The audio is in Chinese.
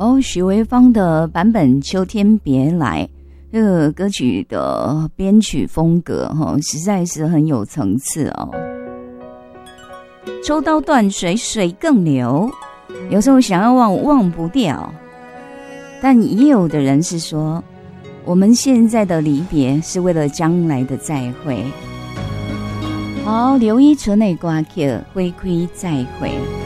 许维芳的版本《秋天别来》，这个歌曲的编曲风格实在是很有层次哦。抽刀断水，水更流，有时候想要忘不掉，但也有的人是说，我们现在的离别是为了将来的再会。好，刘依纯的歌曲《花开再会》。